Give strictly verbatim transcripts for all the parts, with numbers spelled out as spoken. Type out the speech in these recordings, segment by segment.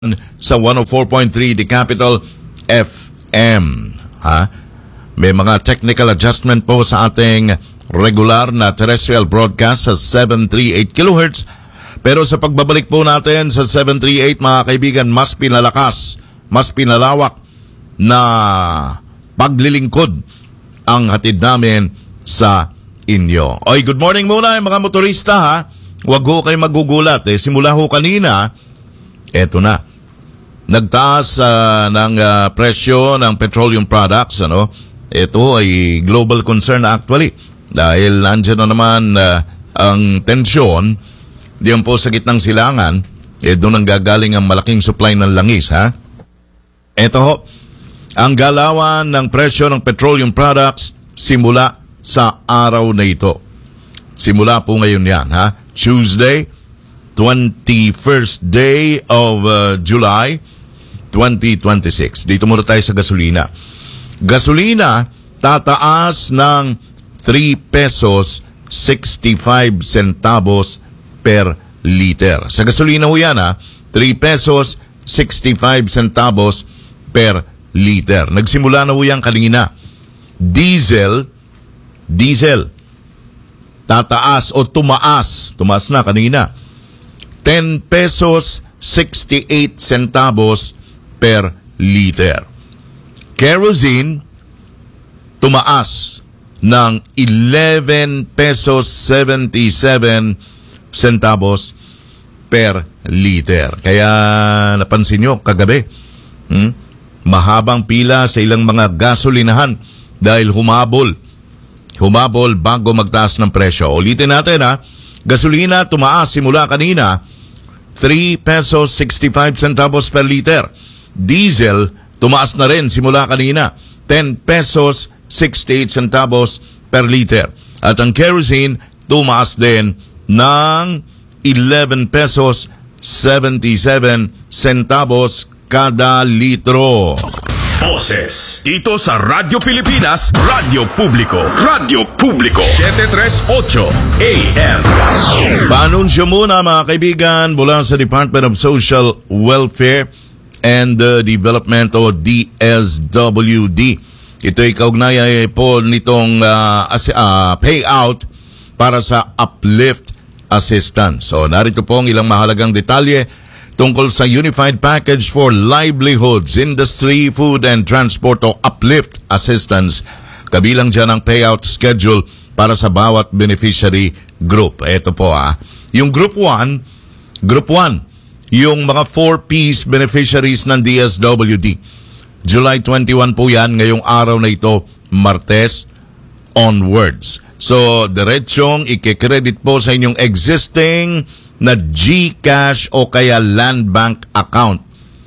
sa one oh four point three The Capital F M. Ha? May mga technical adjustment po sa ating regular na terrestrial broadcast sa seven thirty-eight kilohertz. Pero sa pagbabalik po natin sa seven thirty-eight, mga kaibigan, mas pinalakas, mas pinalawak na paglilingkod ang hatid namin sa inyo. Oy, good morning muna mga motorista, ha. Huwag ho kayo magugulat. Eh. Simula ho kanina, eto na. Nagtaas uh, ng uh, presyo ng petroleum products, ano? Ito ay global concern actually. Dahil nandiyan na naman uh, ang tensyon diyan po sa gitnang silangan, eh doon ang gagaling ang malaking supply ng langis, ha? Ito ho, ang galawan ng presyo ng petroleum products simula sa araw na ito. Simula po ngayon yan, ha? Tuesday, twenty-first day of uh, July, twenty twenty-six. Dito muna tayo sa gasolina. Gasolina, tataas ng three pesos sixty-five centavos per liter. Sa gasolina ho yan, ha? three pesos sixty-five centavos per liter. Nagsimula na ho yan kanina. Diesel, diesel, tataas o tumaas, tumaas na kanina. ten pesos sixty-eight centavos per liter. Kerosene, tumaas ng eleven pesos seventy-seven centavos per liter. Kaya napansin nyo kagabi, hmm, mahabang pila sa ilang mga gasolinahan dahil humabol. Humabol bago magtaas ng presyo. Ulitin natin, ha. Gasolina tumaas simula kanina, three pesos sixty-five centavos per liter. Diesel, tumaas na rin simula kanina, ten pesos sixty-eight centavos per liter. At ang kerosene, tumaas din ng eleven pesos seventy-seven centavos kada litro. Boses dito sa Radyo Pilipinas, Radyo Publiko, Radyo Publiko, seven thirty-eight A M. Paanunsyo muna mga kaibigan mula sa Department of Social Welfare and uh, Development o D S W D. Ito ay kaugnay po nitong uh, as, uh, payout para sa uplift assistance. So narito po ang ilang mahalagang detalye tungkol sa Unified Package for Livelihoods, Industry, Food and Transport o Uplift Assistance. Kabilang dyan ang payout schedule para sa bawat beneficiary group. Ito po, ah. Yung Group one, Group one, yung mga four-piece beneficiaries ng D S W D. July twenty-one po yan, ngayong araw na ito, Martes onwards. So, diretsyong ikikredit po sa inyong existing na GCash o kaya Land Bank account.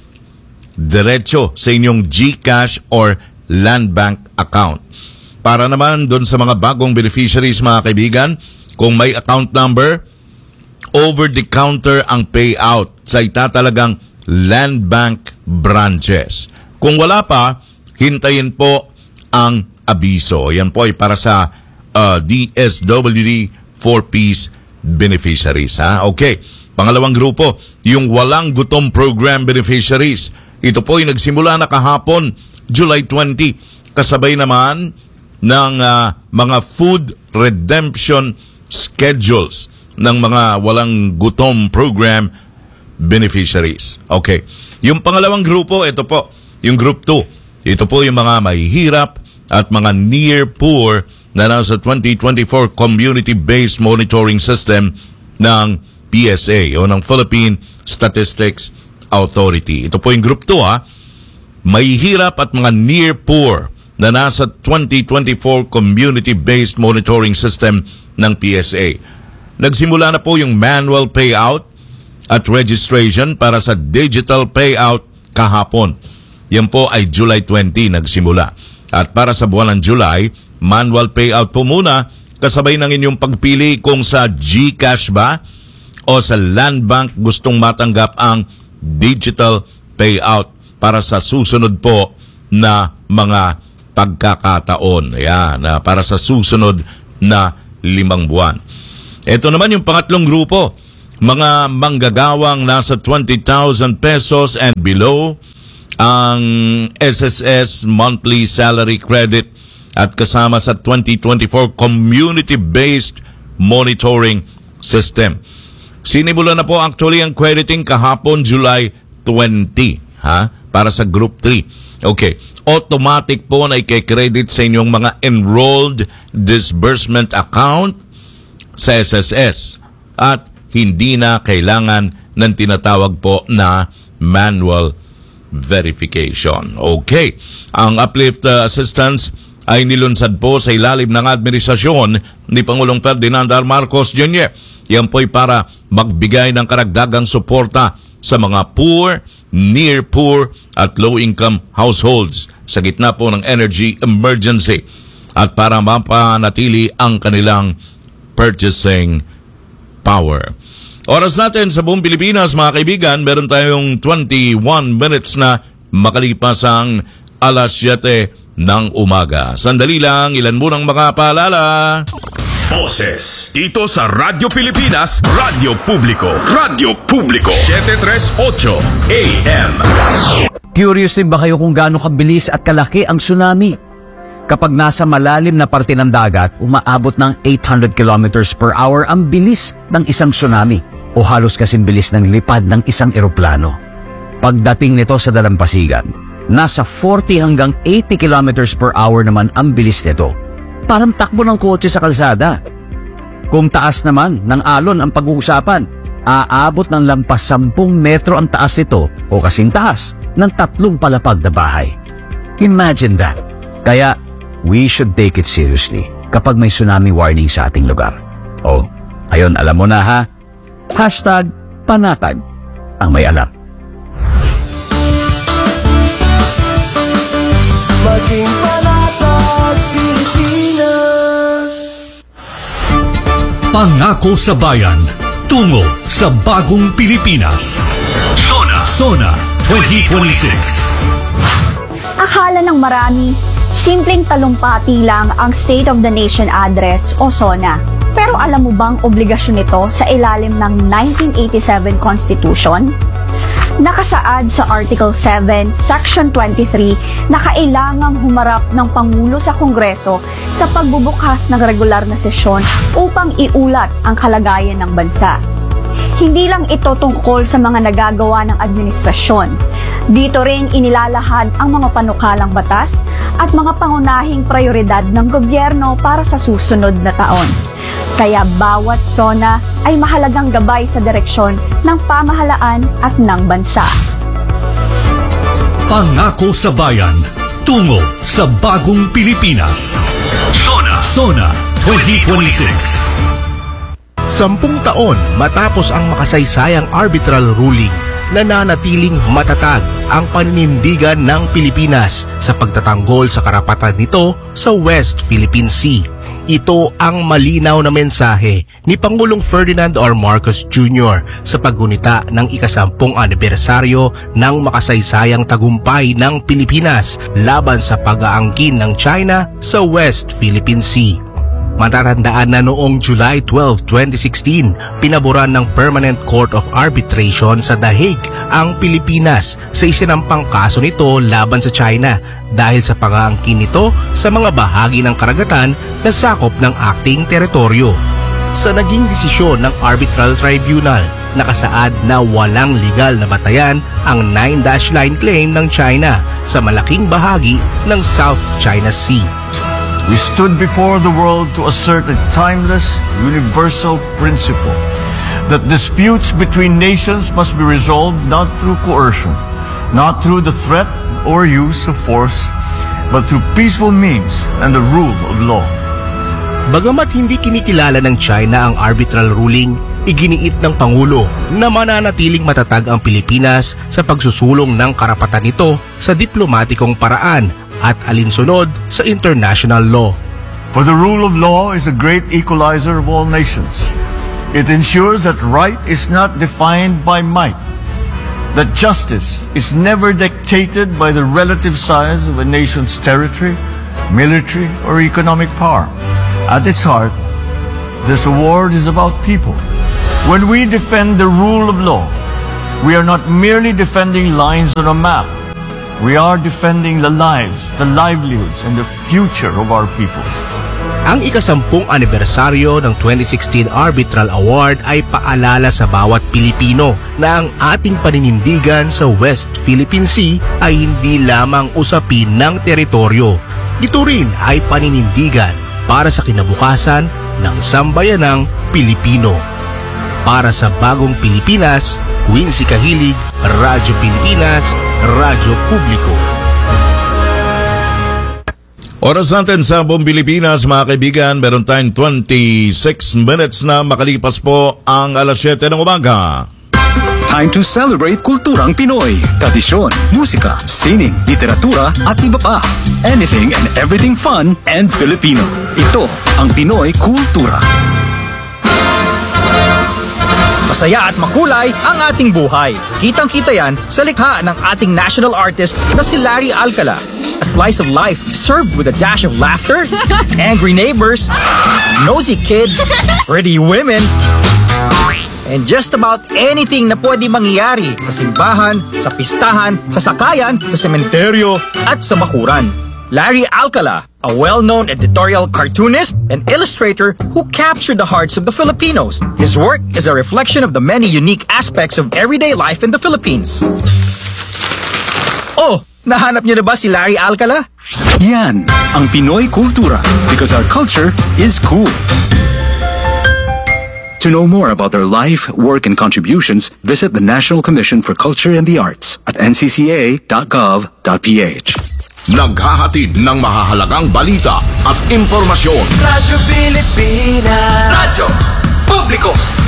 Diretso sa inyong GCash or Land Bank account. Para naman doon sa mga bagong beneficiaries, mga kaibigan, kung may account number, over the counter ang payout sa itatalagang Land Bank branches. Kung wala pa, hintayin po ang abiso. Yan po ay para sa uh, D S W D four-piece beneficiaries, ha? Okay. Pangalawang grupo, yung walang gutom program beneficiaries. Ito po ay nagsimula na kahapon, July twentieth. Kasabay naman ng uh, mga food redemption schedules ng mga walang gutom program beneficiaries. Okay. Yung pangalawang grupo, ito po, yung group two. Ito po yung mga mahihirap at mga near poor na nasa twenty twenty-four Community-Based Monitoring System ng P S A o ng Philippine Statistics Authority. Ito po yung group two, ha. Mahihirap at mga near poor na nasa twenty twenty-four Community-Based Monitoring System ng P S A. Nagsimula na po yung manual payout at registration para sa digital payout kahapon. Yan po ay July twentieth nagsimula. At para sa buwan ng July, manual payout po muna kasabay ng inyong pagpili kung sa GCash ba o sa Land Bank gustong matanggap ang digital payout para sa susunod po na mga pagkakataon. Ayan, para sa susunod na limang buwan. Ito naman yung pangatlong grupo, mga manggagawang nasa twenty thousand pesos and below ang S S S monthly salary credit at kasama sa twenty twenty-four community-based monitoring system. Sinimulan na po actually ang crediting kahapon July twentieth, ha? Para sa Group three. Okay. Automatic po na i-credit sa inyong mga enrolled disbursement account sa S S S. At hindi na kailangan ng tinatawag po na manual verification. Okay. Ang uplift uh, assistance ay nilunsad po sa ilalim ng administrasyon ni Pangulong Ferdinand R. Marcos Junior Yan po'y para magbigay ng karagdagang suporta sa mga poor, near poor at low-income households sa gitna po ng energy emergency at para mapanatili ang kanilang purchasing power. Oras natin sa buong Pilipinas, mga kaibigan, meron tayong twenty-one minutes na makalipas ang alas siyete ng umaga. Sandali lang, ilan munang mga paalala. Boses dito sa Radyo Pilipinas, Radyo Publiko, Radyo Publiko, seven thirty-eight A M. Curious din ba kayo kung gaano kabilis at kalaki ang tsunami? Kapag nasa malalim na parte ng dagat, umaabot ng eight hundred kilometers per hour ang bilis ng isang tsunami o halos kasing bilis ng lipad ng isang eroplano. Pagdating nito sa dalampasigan, nasa forty hanggang eighty kilometers per hour naman ang bilis nito. Parang takbo ng kotse sa kalsada. Kung taas naman ng alon ang pag-uusapan, aabot ng lampas sampung metro ang taas nito o kasing taas ng tatlong palapag na bahay. Imagine that. Kaya, we should take it seriously kapag may tsunami warning sa ating lugar. O, ayun, alam mo na ha? Hashtag panatag ang may alam. Maging panatag Pilipinas. Pangako sa bayan, tungo sa bagong Pilipinas. Sona, Sona twenty twenty-six. Akala ng marami, simpleng talumpati lang ang State of the Nation Address o SONA. Pero alam mo bang obligasyon nito sa ilalim ng nineteen eighty-seven Constitution? Nakasaad sa Article seven, Section twenty-three na kailangang humarap ng Pangulo sa Kongreso sa pagbubukas ng regular na sesyon upang iulat ang kalagayan ng bansa. Hindi lang ito tungkol sa mga nagagawa ng administrasyon. Dito rin inilalahad ang mga panukalang batas at mga pangunahing prioridad ng gobyerno para sa susunod na taon. Kaya bawat SONA ay mahalagang gabay sa direksyon ng pamahalaan at ng bansa. Pangako sa bayan, tungo sa bagong Pilipinas. Sona, Sona twenty twenty-six. Sampung taon matapos ang makasaysayang arbitral ruling, nananatiling matatag ang paninindigan ng Pilipinas sa pagtatanggol sa karapatan nito sa West Philippine Sea. Ito ang malinaw na mensahe ni Pangulong Ferdinand R. Marcos Junior sa paggunita ng ikasampung anibersaryo ng makasaysayang tagumpay ng Pilipinas laban sa pag-aangkin ng China sa West Philippine Sea. Matatandaan na noong July twelfth, twenty sixteen, pinaboran ng Permanent Court of Arbitration sa The Hague ang Pilipinas sa isinampang kaso nito laban sa China dahil sa pag-aangkin nito sa mga bahagi ng karagatan na sakop ng acting teritoryo. Sa naging desisyon ng Arbitral Tribunal, nakasaad na walang legal na batayan ang Nine Dash Line claim ng China sa malaking bahagi ng South China Sea. We stood before the world to assert a timeless, universal principle that disputes between nations must be resolved not through coercion, not through the threat or use of force, but through peaceful means and the rule of law. Bagamat hindi kinikilala ng China ang arbitral ruling, iginiit ng Pangulo na mananatiling matatag ang Pilipinas sa pagsusulong ng karapatan nito sa diplomatikong paraan at alinsunod sa international law. For the rule of law is a great equalizer of all nations. It ensures that right is not defined by might, that justice is never dictated by the relative size of a nation's territory, military, or economic power. At its heart, this award is about people, When we defend the rule of law, we are not merely defending lines on a map. We are defending the lives, the livelihoods, and the future of our peoples. Ang ikasampung anibersaryo ng twenty sixteen Arbitral Award ay paalala sa bawat Pilipino na ang ating paninindigan sa West Philippine Sea ay hindi lamang usapin ng teritoryo. Ito rin ay paninindigan para sa kinabukasan ng sambayanang Pilipino. Para sa Bagong Pilipinas, Quincy Kahilig, Radyo Pilipinas, Radyo Publiko. Oras natin sa buong Pilipinas, mga kaibigan, meron tayong twenty-six minutes na makalipas po ang alas siyete ng umaga. Time to celebrate kulturang Pinoy, tradisyon, musika, sining, literatura at iba pa. Anything and everything fun and Filipino. Ito ang Pinoy Kultura. Masaya at makulay ang ating buhay. Kitang-kita yan sa likha ng ating national artist na si Larry Alcala. A slice of life served with a dash of laughter, angry neighbors, nosy kids, pretty women, and just about anything na pwede mangyayari sa simbahan, sa pistahan, sa sakayan, sa sementeryo, at sa bakuran. Larry Alcala, a well-known editorial cartoonist and illustrator who captured the hearts of the Filipinos. His work is a reflection of the many unique aspects of everyday life in the Philippines. Oh, nahanap niyo na ba si Larry Alcala? Yan ang Pinoy Kultura, because our culture is cool. To know more about their life, work, and contributions, visit the National Commission for Culture and the Arts at n c c a dot gov dot p h. Naghahatid ng mahahalagang balita at impormasyon. Radyo Pilipinas. Radyo Publiko.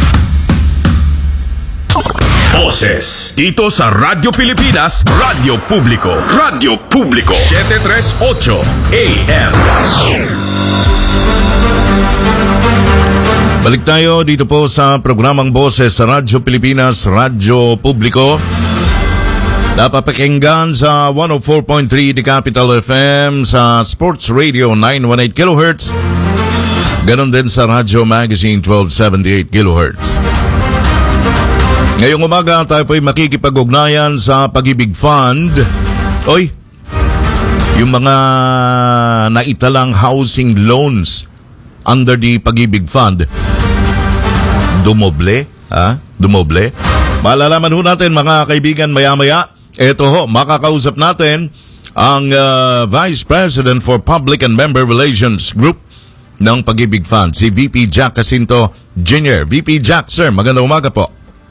Boses dito sa Radyo Pilipinas, Radyo Publiko. Radyo Publiko seven thirty-eight A M. Balik tayo dito po sa programang Boses sa Radyo Pilipinas, Radyo Publiko. Napapakinggan sa one oh four point three The Capital F M, sa Sports Radio nine eighteen kilohertz. Ganon din sa Radyo Magazine twelve seventy-eight kilohertz. Ngayong umaga tayo po'y makikipag-ugnayan sa Pag-ibig Fund. Oy, yung mga naitalang housing loans under the Pag-ibig Fund, dumoble, ha? Dumoble. Malalaman ho natin, mga kaibigan, maya-maya. Ito ho, makakausap natin ang uh, Vice President for Public and Member Relations Group ng Pag-ibig Fund, si V P Jack Jacinto Junior V P Jack, sir, magandang umaga po.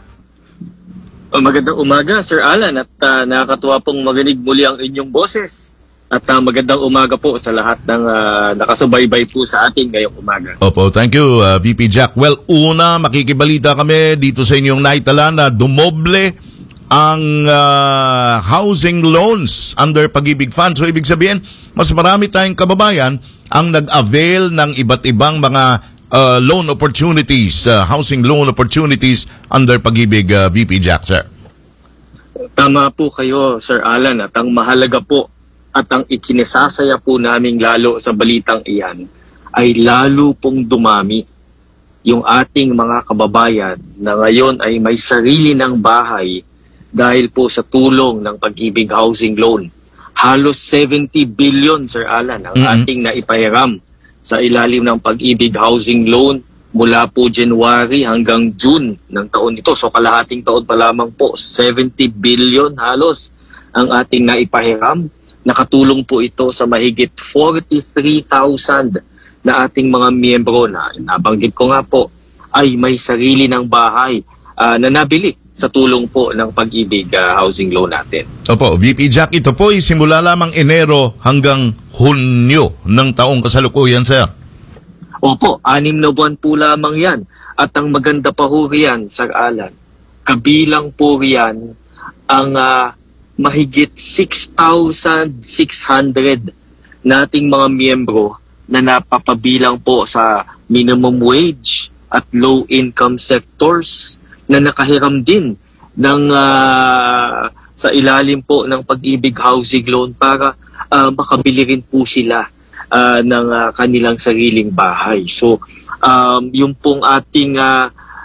Magandang umaga, Sir Alan, at uh, nakakatuwa pong marinig muli ang inyong boses. At uh, magandang umaga po sa lahat ng uh, nakasubaybay po sa atin ngayong umaga. Opo, thank you, uh, V P Jack. Well, una, makikibalita kami dito sa inyong naitala na dumoble ang uh, housing loans under Pag-ibig Fund. So, ibig sabihin, mas marami tayong kababayan ang nag-avail ng iba't ibang mga uh, loan opportunities, uh, housing loan opportunities under Pag-ibig, uh, V P Jack, sir. Tama po kayo, Sir Alan, at ang mahalaga po at ang ikinisasaya po naming lalo sa balitang iyan ay lalo pong dumami yung ating mga kababayan na ngayon ay may sarili ng bahay dahil po sa tulong ng Pag-ibig Housing Loan. Halos seventy billion, Sir Alan, ang mm-hmm. ating naipahiram sa ilalim ng Pag-ibig Housing Loan mula po January hanggang June ng taon ito. So kalahating taon pa lamang po, seventy billion halos ang ating naipahiram. Nakatulong po ito sa mahigit forty-three thousand na ating mga miyembro na, nabanggit ko nga po, ay may sarili ng bahay uh, na nabili sa tulong po ng Pag-ibig uh, housing loan natin. Opo, V P Jack, ito po ay simula lamang Enero hanggang Hunyo ng taong kasalukuyan, sir. Opo, anim na buwan po lamang yan. At ang maganda pa ho riyan, Sir Alan, kabilang po riyan ang uh, mahigit six thousand six hundred nating mga miyembro na napapabilang po sa minimum wage at low income sectors na nakahiram din ng uh, sa ilalim po ng Pag-ibig Housing Loan para uh, makabili rin po sila uh, ng uh, kanilang sariling bahay. So um, yung pong ating uh,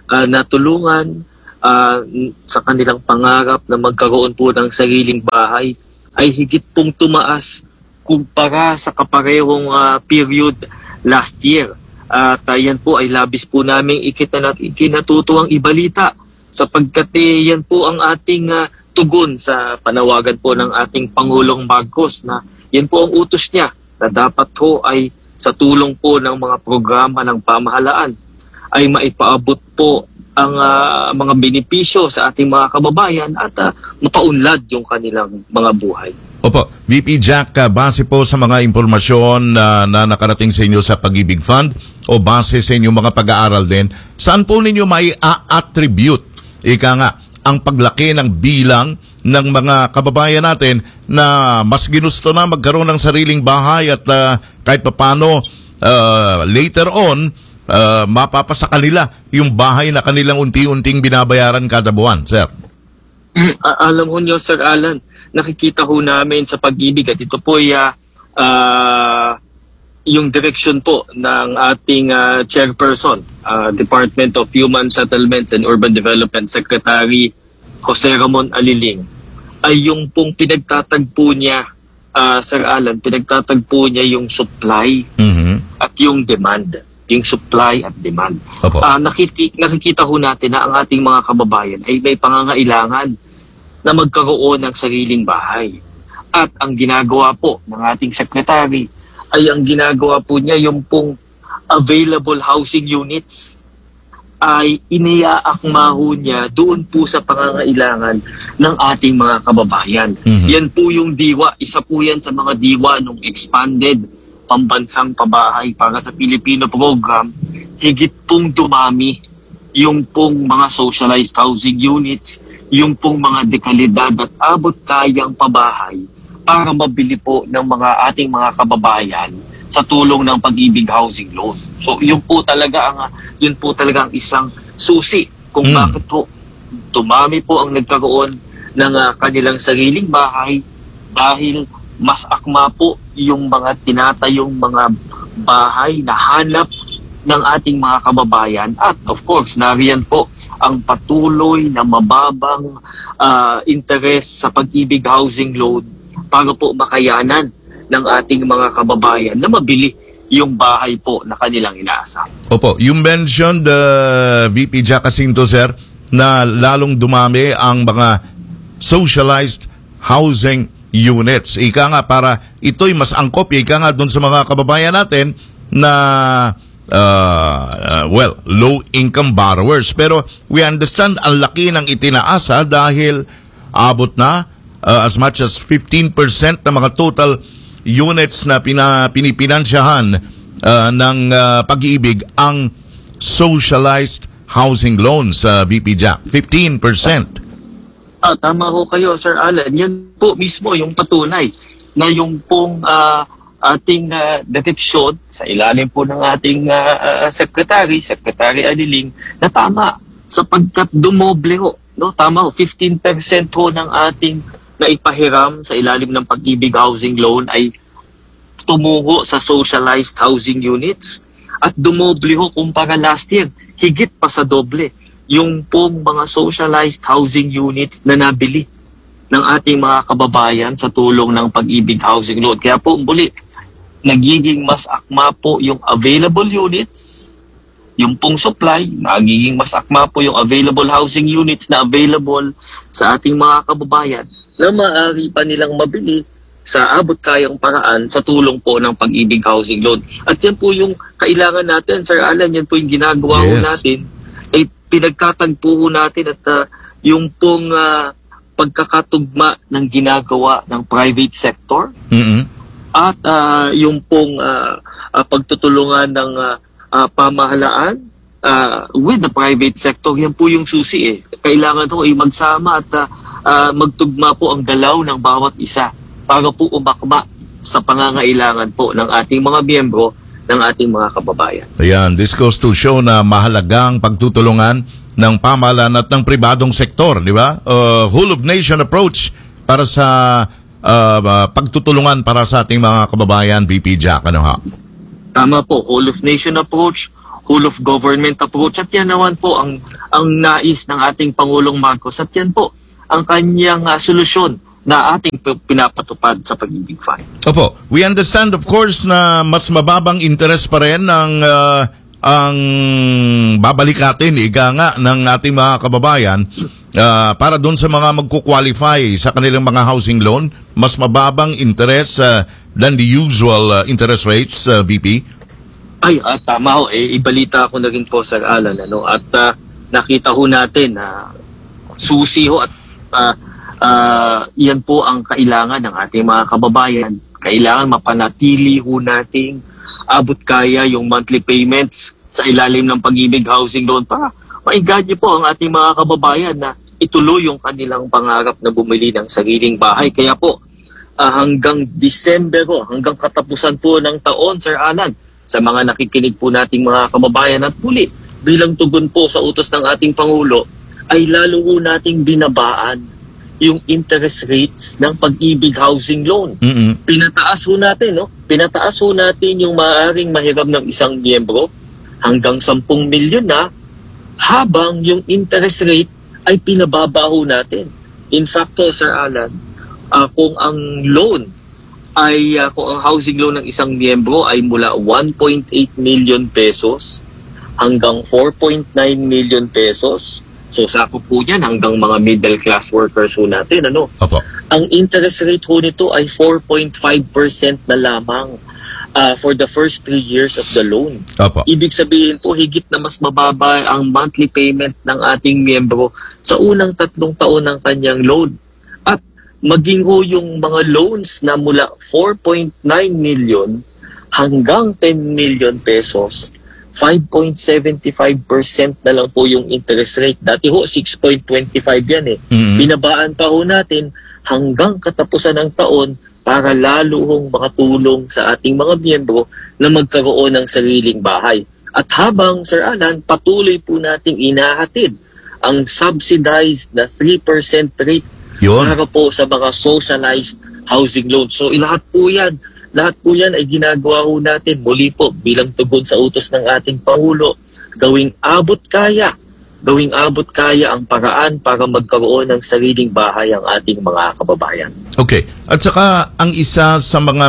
uh, natulungan uh, sa kanilang pangarap na magkaroon po ng sariling bahay ay higit pong tumaas kumpara sa kaparehong uh, period last year. At uh, yan po ay labis po namin ikinat- ikinatutuwang ibalita sapagkat eh, yan po ang ating uh, tugon sa panawagan po ng ating Pangulong Marcos na yan po ang utos niya na dapat ho ay sa tulong po ng mga programa ng pamahalaan ay maipaabot po ang uh, mga benepisyo sa ating mga kababayan at uh, mapaunlad yung kanilang mga buhay. Opo, V P Jack, uh, base po sa mga impormasyon uh, na nakarating sa inyo sa Pag-ibig Fund o base sa inyong mga pag-aaral din, saan po ninyo may a-attribute, ika nga, ang paglaki ng bilang ng mga kababayan natin na mas ginusto na magkaroon ng sariling bahay at uh, kahit papano uh, later on, uh, mapapasa kanila yung bahay na kanilang unti-unting binabayaran kada buwan, sir? Mm, alam ho niyo, Sir Alan, nakikita ho namin sa Pag-ibig at ito po ay uh, uh, yung direction po ng ating uh, chairperson, uh, Department of Human Settlements and Urban Development Secretary Jose Ramon Aliling, ay yung pong pinagtatagpo niya, uh, Sir Alan, pinagtatagpo niya yung supply mm-hmm. at yung demand. Yung supply at demand. Uh, nakiki- nakikita ho natin na ang ating mga kababayan ay may pangangailangan na magkaroon ng sariling bahay. At ang ginagawa po ng ating secretary ay ang ginagawa po niya yung pong available housing units ay iniaakma ho niya doon po sa pangangailangan ng ating mga kababayan. Mm-hmm. Yan po yung diwa. Isa po yan sa mga diwa ng expanded pambansang pabahay para sa Pilipino program. Higit pong dumami yung pong mga socialized housing units, yung pong mga dekalidad at abot kayang pabahay para mabili po ng mga ating mga kababayan sa tulong ng Pag-ibig Housing Loan. So yun po talaga ang yun po talaga ang isang susi kung mm. bakit po dumami po ang nagkaroon ng uh, kanilang sariling bahay dahil mas akma po yung mga tinatayong mga bahay na hanap ng ating mga kababayan at of course nariyan po ang patuloy na mababang uh, interest sa Pag-ibig Housing Loan para po makayanan ng ating mga kababayan na mabili yung bahay po na kanilang inaasa. Opo, you mentioned the uh, V P Jack Jacinto, sir, na lalong dumami ang mga socialized housing units. Ika nga para ito'y mas angkop, ika nga doon sa mga kababayan natin na uh, uh, well, low-income borrowers. Pero we understand ang laki ng itinaasa dahil abot na uh, as much as fifteen percent ng mga total units na pina, pinipinansyahan uh, ng uh, Pag-ibig ang socialized housing loans sa uh, V P Jack. fifteen percent. Ah, tama ho kayo, Sir Alan. Yan po mismo yung patunay na yung pong uh, ating uh, direksyon sa ilalim po ng ating uh, uh, secretary, Secretary Aliling, na tama sapagkat dumoble ho. No? Tama ho, fifteen percent ho ng ating naipahiram sa ilalim ng Pag-ibig Housing Loan ay tumuho sa socialized housing units at dumoble ho kumpara last year. Higit pa sa doble yung pong mga socialized housing units na nabili ng ating mga kababayan sa tulong ng Pag-ibig Housing Loan. Kaya po muli, nagiging mas akma po yung available units, yung pong supply, nagiging mas akma po yung available housing units na available sa ating mga kababayan na maaari pa nilang mabili sa abot kayang paraan sa tulong po ng Pag-ibig Housing Loan. At yan po yung kailangan natin, Sir Alan, yan po yung ginagawa yes. natin, ay pinagtatagpo natin at uh, yung pong uh, pagkakatugma ng ginagawa ng private sector mm-hmm. at uh, yung pong uh, uh, pagtutulungan ng uh, uh, pamahalaan uh, with the private sector, yan po yung susi eh. Kailangan po ay magsama at uh, uh, magtugma po ang galaw ng bawat isa para po umakma sa pangangailangan po ng ating mga miyembro ng ating mga kababayan. Ayan, this goes to show na mahalagang pagtutulungan ng pamahalaan at ng pribadong sektor, di ba? Uh, whole of nation approach para sa uh, pagtutulungan para sa ating mga kababayan, V P Jack, ano ha? Tama po, whole of nation approach, whole of government approach. At yan naman po ang, ang nais ng ating Pangulong Marcos. At yan po ang kanyang uh, solusyon na ating pinapatupad sa Pag-ibig Fund. Opo, we understand of course na mas mababang interest pa rin ng uh, ang babalikatin, ika nga, ng ating mga kababayan uh, para doon sa mga magkukwalify sa kanilang mga housing loan, mas mababang interest uh, than the usual uh, interest rates, uh, V P? Ay, uh, tama ho. Eh, ibalita ko na rin po, Sir Alan. Ano? At uh, nakita ho natin na uh, susi ho at uh, uh, yan po ang kailangan ng ating mga kababayan. Kailangan mapanatili ho nating abot kaya yung monthly payments sa ilalim ng Pag-ibig Housing Loan para maiganyo po ang ating mga kababayan na ituloy yung kanilang pangarap na bumili ng sariling bahay. Kaya po, uh, hanggang December ho, hanggang katapusan po ng taon, Sir Alan, sa mga nakikinig po nating mga kababayan at muli, bilang tugon po sa utos ng ating Pangulo, ay lalo ho nating binabaan yung interest rates ng Pag-ibig Housing Loan. Mm-hmm. Pinataas ho natin, no? Pinataas ho natin yung maaaring mahiram ng isang miyembro hanggang sampung milyon na, habang yung interest rate ay pinababa ho natin. In fact, to, Sir Alan, uh, kung ang loan ay uh, kung ang housing loan ng isang miyembro ay mula one point eight million pesos hanggang four point nine million pesos. So sakop po yan hanggang mga middle class workers ho natin. Ano? Opo. Ang interest rate ho nito ay four point five percent na lamang uh, for the first three years of the loan. Opo. Ibig sabihin po, higit na mas mababa ang monthly payment ng ating miyembro sa unang tatlong taon ng kanyang loan. Maging ho yung mga loans na mula four point nine million hanggang ten million pesos, five point seven five percent na lang po yung interest rate. Dati ho, six point two five yan eh. Mm-hmm. Binabaan pa ho natin hanggang katapusan ng taon para lalo hong makatulong sa ating mga miyembro na magkaroon ng sariling bahay. At habang, Sir Alan, patuloy po nating inahatid ang subsidized na three percent rate Yun. para po sa mga socialized housing loans. So lahat po yan, lahat po yan ay ginagawa ho natin muli po bilang tugon sa utos ng ating Pangulo, gawing abot kaya, gawing abot kaya ang paraan para magkaroon ng sariling bahay ang ating mga kababayan. Okay. At saka ang isa sa mga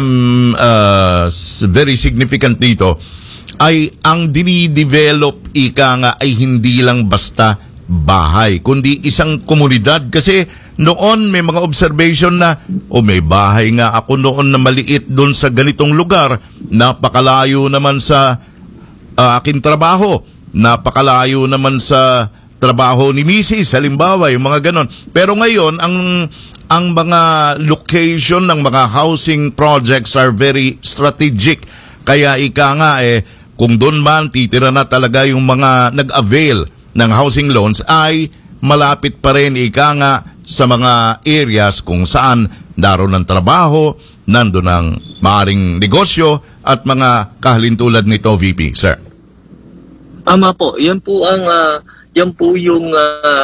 uh, very significant dito ay ang dinidevelop ika nga ay hindi lang basta bahay, kundi isang komunidad. Kasi noon may mga observation na, o oh, may bahay nga ako noon na maliit doon sa ganitong lugar, napakalayo naman sa uh, aking trabaho, napakalayo naman sa trabaho ni Missus halimbawa, yung mga ganon. Pero ngayon, ang ang mga location ng mga housing projects are very strategic. Kaya ika nga eh, kung doon man titira na talaga yung mga nag-avail ng housing loans, ay malapit pa rin ika nga sa mga areas kung saan naroon ng trabaho, nandun ang maaring negosyo at mga kahalintulad nito, V P, sir. Tama po. Yan po ang uh, yan po yung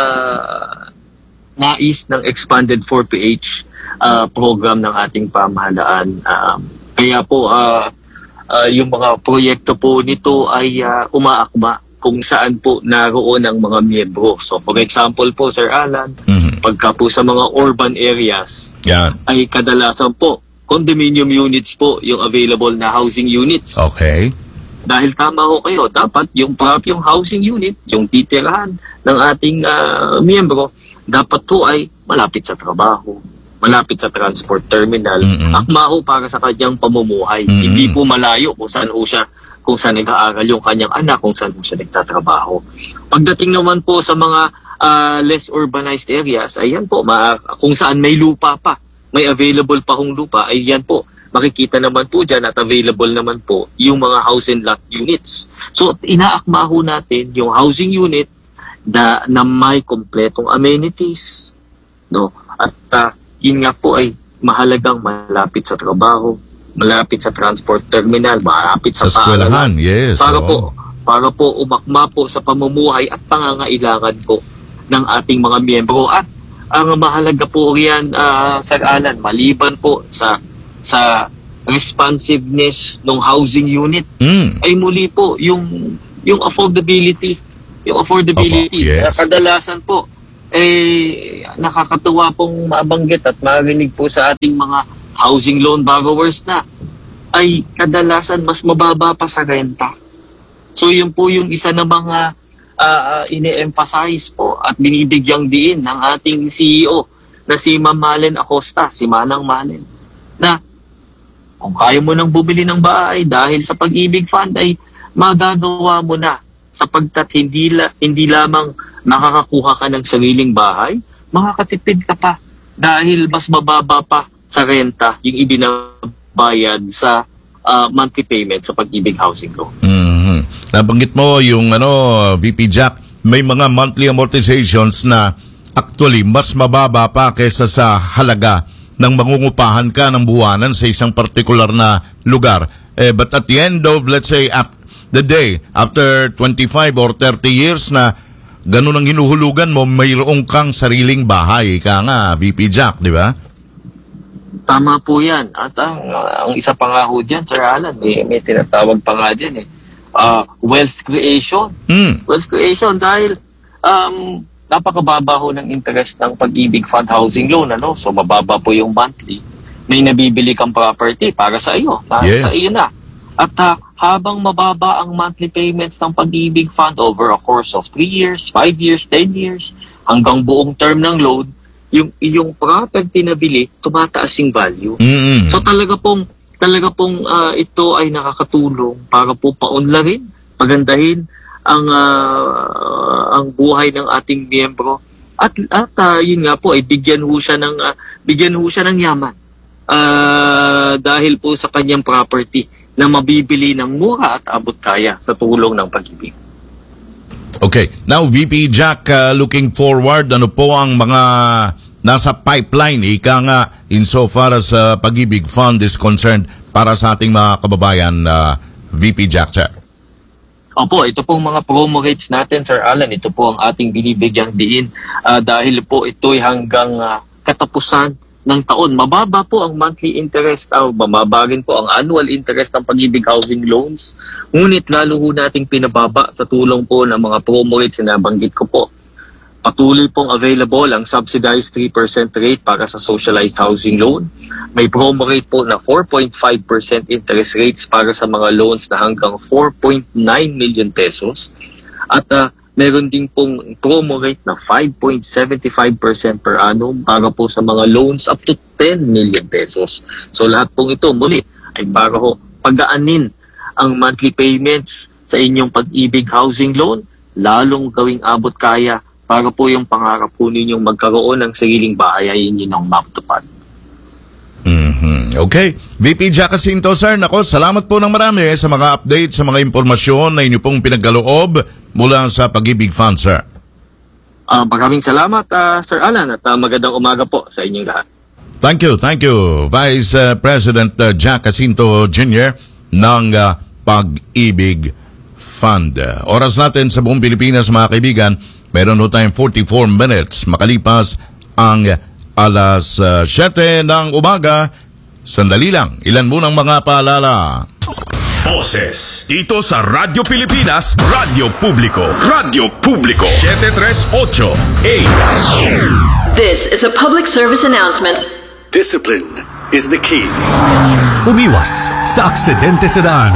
uh, nais ng expanded four P H uh, program ng ating pamahalaan. Uh, kaya po uh, uh, yung mga proyekto po nito ay uh, umaakma kung saan po naroon ang mga miyembro. So for example po, Sir Alan, mm-hmm. pagka po sa mga urban areas, yan, ay kadalasan po condominium units po yung available na housing units. Okay. Dahil tama ho kayo, dapat yung yung housing unit, yung titirahan ng ating uh, miyembro, dapat po ay malapit sa trabaho, malapit sa transport terminal, mm-hmm. akma ho para sa kanyang pamumuhay. Mm-hmm. Hindi po malayo kung saan ho siya, kung saan nag-aaral yung kanyang anak, kung saan ho siya nagtatrabaho. Pagdating naman po sa mga uh, less urbanized areas, ayan po, ma- kung saan may lupa pa, may available pa hong lupa, ay yan po, makikita naman po dyan at available naman po yung mga house and lot units. So, inaakma ho natin yung housing unit na, na may kompletong amenities. No? At uh, yun nga po ay mahalagang malapit sa trabaho, malapit sa transport terminal, malapit sa, sa eskwelahan, yes. Para oh. po, para po umakma po sa pamumuhay at pangangailangan po ng ating mga miyembro. At ang mahalaga po riyan, uh, Sir Alan, maliban po sa sa responsiveness ng housing unit, mm. ay muli po yung yung affordability. Yung affordability. Opo, yes. Kadalasan po, eh, nakakatuwa pong mabanggit at marinig po sa ating mga housing loan borrowers na ay kadalasan mas mababa pa sa renta. So yun po yung isa na mga uh, ine-emphasize po at binibigyang diin ng ating C E O na si Ma'am Malen Acosta, si Manang Malen, na kung kaya mo nang bumili ng bahay dahil sa Pag-ibig Fund ay magagawa mo na sapagkat hindi, la, hindi lamang nakakakuha ka ng sariling bahay, makakatipid ka pa dahil mas mababa pa sa renta yung ibinabayad sa uh, monthly payment sa Pag-ibig Housing Loan. Mm-hmm. Nabanggit mo yung ano, V P Jack, may mga monthly amortizations na actually mas mababa pa kaysa sa halaga ng mangungupahan ka ng buwanan sa isang particular na lugar. Eh, but at the end of, let's say, after the day, after twenty-five or thirty years na ganun ang hinuhulugan mo, mayroong kang sariling bahay. Ika nga, V P Jack, di ba? Tama po yan. At ang, uh, ang isa pa nga ho dyan, Sir Alan, may, may tinatawag pa nga dyan eh. Uh, wealth creation. Mm. Wealth creation dahil um, napakababa ho ng interest ng Pag-ibig Fund Housing Loan. Ano? So mababa po yung monthly. May nabibili kang property para sa iyo. Para yes. sa iyo na. At uh, habang mababa ang monthly payments ng Pag-ibig Fund over a course of three years, five years, ten years, hanggang buong term ng loan, yung yung property na bili, tumataas yung value. Mm-hmm. So talaga pong, talaga pong uh, ito ay nakakatulong para po paunlarin, pagandahin ang uh, ang buhay ng ating miyembro. At, at uh, yun nga po, ay bigyan ho siya ng, uh, bigyan ho siya ng yaman. Uh, dahil po sa kanyang property na mabibili ng mura at abot kaya sa tulong ng Pag-ibig. Okay. Now, V P Jack, uh, looking forward, ano po ang mga nasa pipeline, ika nga, insofar as uh, Pag-ibig Fund is concerned para sa ating mga kababayan, uh, V P Jack, sir? Opo, ito pong mga promo rates natin, Sir Alan. Ito po ang ating binibigyang diin uh, dahil po ito'y hanggang uh, katapusan ng taon. Mababa po ang monthly interest, uh, mababa rin po ang annual interest ng Pag-ibig Housing Loans. Ngunit lalo ho nating pinababa sa tulong po ng mga promo rates na nabanggit ko po. Patuloy pong available ang subsidized three percent rate para sa socialized housing loan. May promo rate po na four point five percent interest rates para sa mga loans na hanggang four point nine million pesos. At uh, meron din pong promo rate na five point seven five percent per annum para po sa mga loans up to ten million pesos. So lahat pong ito muli ay para ho pagaanin ang monthly payments sa inyong Pag-ibig Housing Loan, lalong gawing abot kaya para po yung pangarap po ninyong magkaroon ng sariling bahay ay inyong mapatupad. Mm-hmm. Okay. V P Jack Jacinto, sir, nako, salamat po ng marami sa mga update, sa mga impormasyon na inyo pong pinagkaloob mula sa Pag-ibig Fund, sir. Uh, maraming salamat, uh, Sir Alan, at uh, magandang umaga po sa inyong lahat. Thank you, thank you, Vice uh, President uh, Jack Jacinto Junior ng uh, Pag-ibig Fund. Uh, oras natin sa buong Pilipinas, mga kaibigan, meron ho tayong forty-four minutes makalipas ang alas uh, siyete ng umaga. Sandali lang, ilan munang mga paalala. Boses dito sa Radyo Pilipinas, Radyo Publiko, Radyo Publiko, seven three eight eight. This is a public service announcement. Discipline is the key. Umiwas sa aksidente sa daan.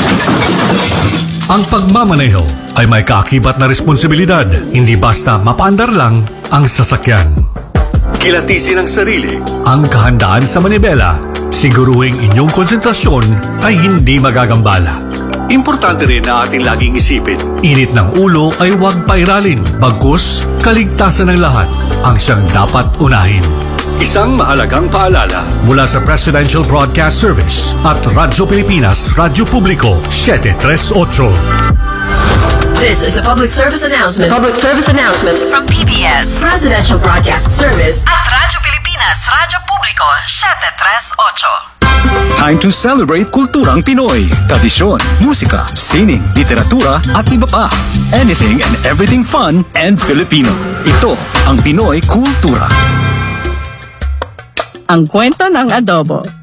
Ang pagmamaneho ay may kaakibat na responsibilidad, hindi basta mapaandar lang ang sasakyan. Kilatisin ang sarili, ang kahandaan sa manibela, siguruhing inyong konsentrasyon ay hindi magagambala. Importante rin na ating laging isipin, init ng ulo ay huwag pairalin, bagkus kaligtasan ng lahat ang siyang dapat unahin. Isang mahalagang paalala mula sa Presidential Broadcast Service at Radyo Pilipinas, Radyo Publiko, seven three eight. This is a public service announcement. Public service announcement from P B S Presidential Broadcast Service at Radyo Pilipinas, Radyo Publiko, seven three eight. Time to celebrate kulturang Pinoy. Tradisyon, musika, sining, literatura at iba pa. Anything and everything fun and Filipino. Ito ang Pinoy Kultura. Ang kwento ng adobo.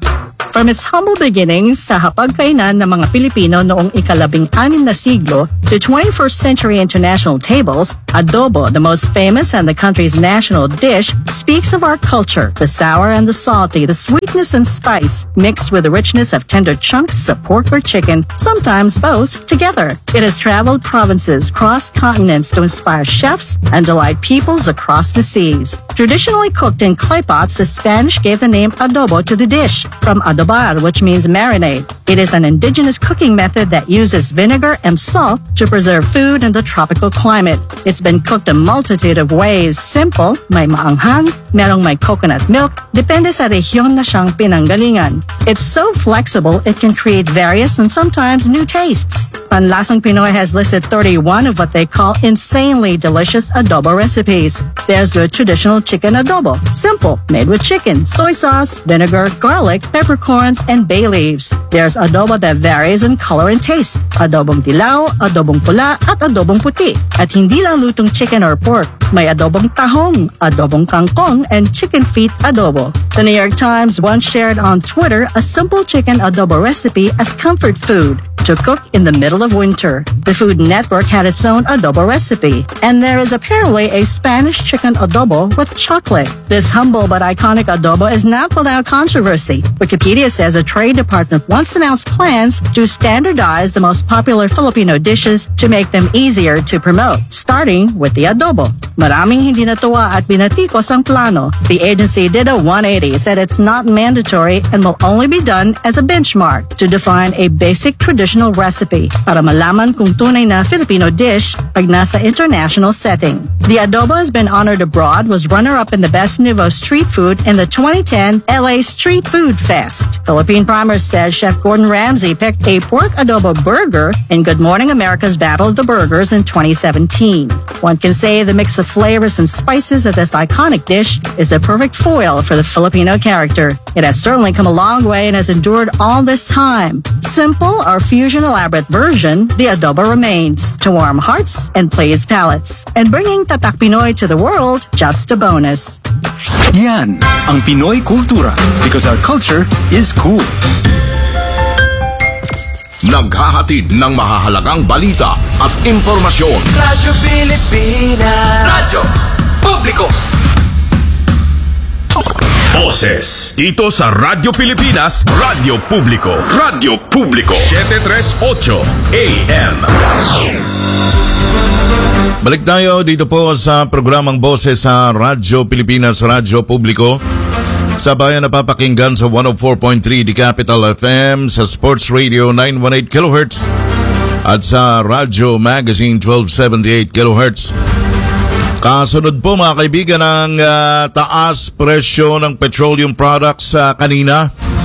From its humble beginnings sa hapagkainan ng mga Pilipino noong ikalabing anim na siglo to twenty-first century international tables, adobo, the most famous and the country's national dish, speaks of our culture, the sour and the salty, the sweetness and spice, mixed with the richness of tender chunks of pork or chicken, sometimes both together. It has traveled provinces, crossed continents to inspire chefs and delight peoples across the seas. Traditionally cooked in clay pots, the Spanish gave the name adobo to the dish, from adobar, which means marinade. It is an indigenous cooking method that uses vinegar and salt to preserve food in the tropical climate. It's been cooked a multitude of ways. Simple, may maanghang, merong may coconut milk, depende sa rehiyon na siyang pinanggalingan. It's so flexible, it can create various and sometimes new tastes. Panlasang Pinoy has listed thirty-one of what they call insanely delicious adobo recipes. There's the traditional chicken adobo, simple, made with chicken, soy sauce, vinegar, garlic, peppercorns, and bay leaves. There's adobo that varies in color and taste. Adobong dilaw, adobong pula, at adobong puti. At hindi lang lutong chicken or pork. May adobong tahong, adobong kangkong, and chicken feet adobo. The New York Times once shared on Twitter a simple chicken adobo recipe as comfort food to cook in the middle of winter. The Food Network had its own adobo recipe, and there is apparently a Spanish chicken adobo with chocolate. This humble but iconic adobo is not without controversy. Wikipedia says a trade department once announced plans to standardize the most popular Filipino dishes to make them easier to promote, starting with the adobo. Maraming hindi natuwa at binatikos ang plano. The agency did a one eighty, said it's not mandatory and will only be done as a benchmark to define a basic traditional recipe para malaman kung tunay na Filipino dish pag nasa international setting. The adobo has been honored abroad, was runner-up in the Best Nouveau Street Food in the twenty ten L A Street Food Fest. Philippine Primers says Chef Gordon Ramsay picked a pork adobo burger in Good Morning America's Battle of the Burgers in twenty seventeen. One can say the mix of flavors and spices of this iconic dish is a perfect foil for the Filipino character. It has certainly come a long way and has endured all this time. Simple or fusion elaborate version, the adobo remains to warm hearts and please palates. And bringing Tatak Pinoy to the world, just a bonus. Yan ang Pinoy Kultura, because our culture is cool. Naghahatid ng mahahalagang balita at impormasyon. Radyo Pilipinas. Radyo Publiko. Boses dito sa Radyo Pilipinas, Radyo Publiko. Radyo Publiko seven thirty-eight A M. Balik tayo dito po sa programang Boses sa Radyo Pilipinas, Radyo Publiko. Sa bayan napapakinggan sa one oh four point three The Capital F M, sa Sports Radio nine eighteen kilohertz at sa Radyo Magazine twelve seventy-eight kilohertz. Kasunod po mga kaibigan ng uh, taas presyo ng petroleum products uh, kanina.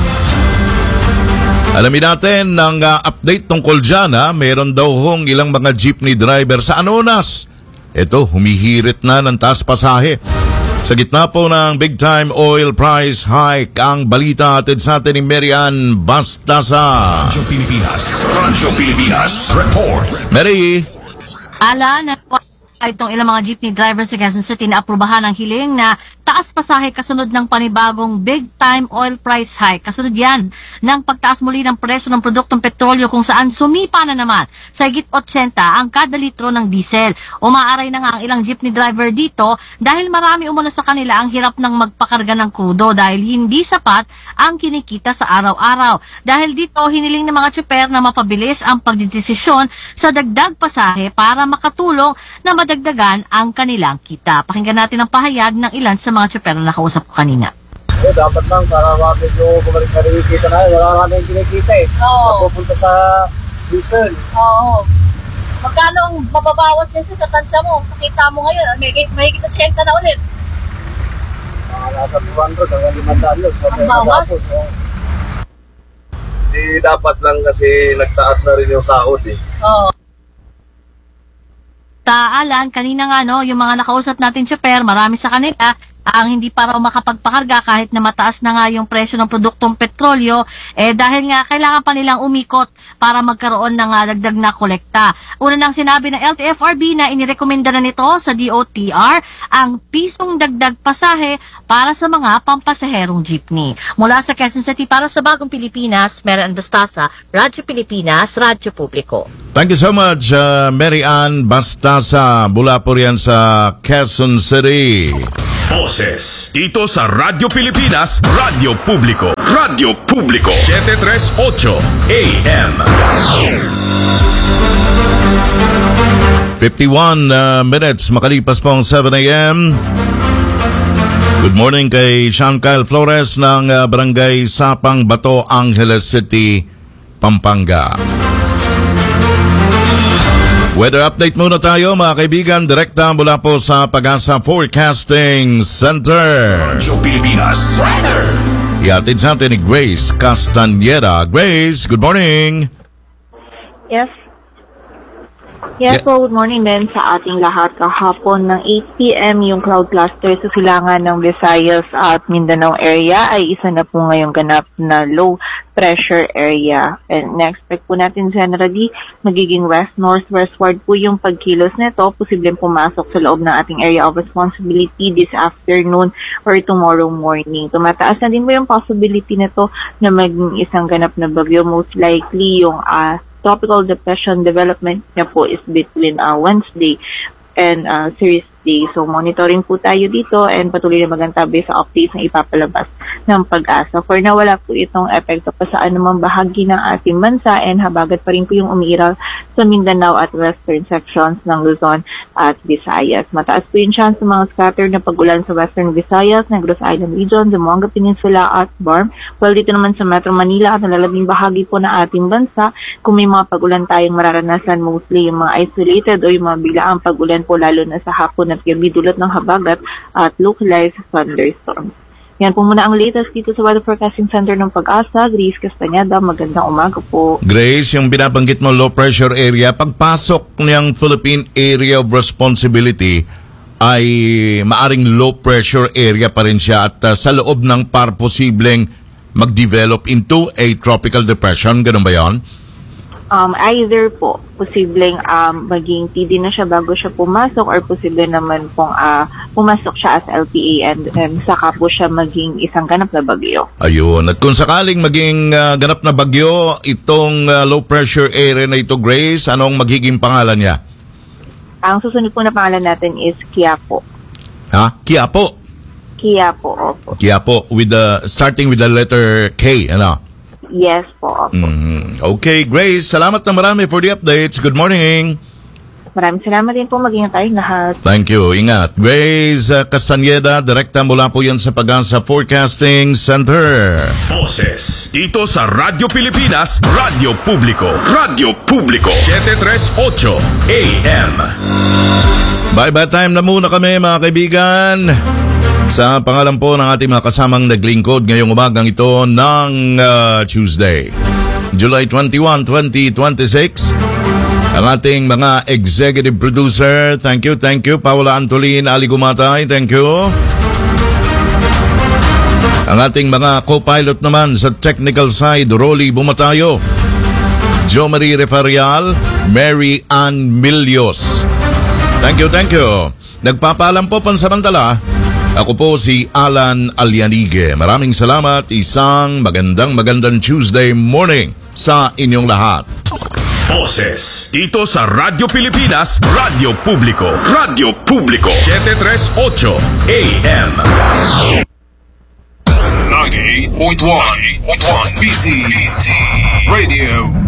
Alamin natin ng uh, update tungkol dyan. Ha? Meron daw hong ilang mga jeepney driver sa Anonas. Ito, humihirit na ng taas pasahe. Sa gitna po ng big time oil price hike, ang balita atid sa atin ni Marian Bastasa. Radyo Pilipinas. Radyo Pilipinas. Report. Mary. Ala, na itong ilang mga jeepney drivers sa Quezon City na aprubahan ang hiling na taas pasahe kasunod ng panibagong big time oil price hike. Kasunod yan ng pagtaas muli ng presyo ng produktong petrolyo kung saan sumipa na naman sa higit eighty ang kada litro ng diesel. Umaaray na nga ang ilang jeepney driver dito dahil marami umano sa kanila ang hirap ng magpakarga ng krudo dahil hindi sapat ang kinikita sa araw-araw. Dahil dito hiniling ng mga tsuper na mapabilis ang pagdidesisyon sa dagdag pasahe para makatulong na madagdagan ang kanilang kita. Pakinggan natin ang pahayag ng ilan sa mga tsuper na nakausap ko kanina. Eh, dapat lang para medyo bumalik na rin kita na. Wala ka na yung kinikita eh. Oo. Pupunta sa diesel. Oo. Magkano ang mababawas yan sa tansya mo? Sa kita mo ngayon, may, may kita eighty na ulit. Ah, nasa two hundred hanggang five hundred. Ang bawas? Di dapat lang kasi nagtaas na rin yung sahod eh. Oo. Taalan, kanina nga no, yung mga nakausap natin tsuper, marami sa kanila, ang hindi pa raw makapagpakarga kahit na mataas na nga yung presyo ng produktong petrolyo, eh dahil nga kailangan pa nilang umikot para magkaroon ng uh, dagdag na kolekta. Una nang sinabi ng L T F R B na inirekomenda na nito sa D O T R ang pisong dagdag pasahe para sa mga pampasaherong jeepney. Mula sa Quezon City para sa Bagong Pilipinas, Mary Ann Bastasa, Radyo Pilipinas, Radyo Publiko. Thank you so much, uh, Mary Ann Bastasa. Mula po riyan sa Quezon City. Boses dito sa Radyo Pilipinas, Radyo Publiko. Radyo Publiko, seven thirty-eight A M. fifty-one uh, minutes makalipas po ang seven A M. Good morning kay Sean Kyle Flores ng uh, Barangay Sapang, Bato, Angeles City, Pampanga. Weather update muna tayo mga kaibigan, direkta mula po sa Pag-asa Forecasting Center. Radyo Pilipinas Weather. Iatid sa atin ni Grace Castañeda. Grace, good morning. Yes. Yes, Yeah. po, good morning din sa ating lahat. Kahapon ng eight P M yung cloud cluster sa silangan ng Visayas at Mindanao area ay isa na po ngayong ganap na low pressure area. And na-expect po natin generally magiging west-north-westward po yung pagkilos nito. Posibleng pumasok sa loob ng ating area of responsibility this afternoon or tomorrow morning. Tumataas na din po yung possibility nito na maging isang ganap na bagyo. Most likely yung uh, tropical depression development niya po is between uh, Wednesday and uh, Thursday. So, monitoring po tayo dito and patuloy na magantabi sa updates na ipapalabas ng Pag-asa. For now, wala po itong epekto pa sa anumang bahagi ng ating bansa and habagat pa rin po yung umiiral sa Mindanao at western sections ng Luzon at Visayas. Mataas po yung chance ng mga scattered na pag-ulan sa western Visayas, Negros Island Region, Zamboanga Peninsula at Barm. While dito naman sa Metro Manila at nalalabing bahagi po ng ating bansa, kung may mga pag-ulan tayong mararanasan, mostly yung mga isolated o yung mga biglaang pag-ulan po lalo na sa hapon at gabi dulot ng habagat at localized thunderstorms. Yan po muna ang latest dito sa Weather Forecasting Center ng Pag-asa. Grace Castañeda, magandang umaga po. Grace, yung binabanggit mo low pressure area, pagpasok niyang Philippine Area of Responsibility ay maaring low pressure area pa rin siya at uh, sa loob ng par posibleng mag-develop into a tropical depression, ganun ba yan? Um, either po, posibleng um, maging T D na siya bago siya pumasok or posible naman pong uh, pumasok siya as L P A and um, saka po siya maging isang ganap na bagyo. Ayun. At kung sakaling maging uh, ganap na bagyo, itong uh, low pressure area na ito, Grace, anong magiging pangalan niya? Ang susunod po na pangalan natin is Quiapo. Ha? Quiapo? Quiapo, opo. Quiapo, with the, starting with the letter K, ano? Yes po, opo. Mm-hmm. Okay, Grace, salamat na marami for the updates. Good morning. Maraming salamat din po. Mag-ingat tayong lahat. Thank you. Ingat. Grace uh, Castañeda, direkta mula po yan sa Pag-asa Forecasting Center. Boses dito sa Radyo Pilipinas, Radyo Publiko. Radyo Publiko, seven thirty-eight A M. Bye-bye time na muna kami mga kaibigan. Sa pangalan po ng ating mga kasamang naglingkod ngayong umagang ito ng uh, Tuesday, July twenty-first, twenty twenty-six. Ang ating mga executive producer, thank you, thank you. Paula Antolin, Ali Gumatay, thank you. Ang ating mga co-pilot naman sa technical side, Rolly Bumatayo, Jo Marie Refarial, Mary Ann Milios. Thank you, thank you. Nagpapaalam po pansamantala. Ako po si Alan Alianige. Maraming salamat. Isang magandang magandang Tuesday morning sa inyong lahat. Boses dito sa Radyo Pilipinas, Radyo Publiko. Radyo Publiko, seven thirty-eight A M. ninety-eight point one B T Radio